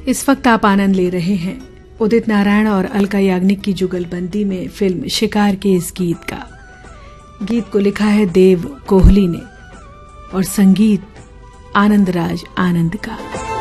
इस वक्त आप आनंद ले रहे हैं उदित नारायण और अलका याग्निक की जुगलबंदी में फिल्म शिकार के इस गीत का। गीत को लिखा है देव कोहली ने और संगीत आनंदराज आनंद का।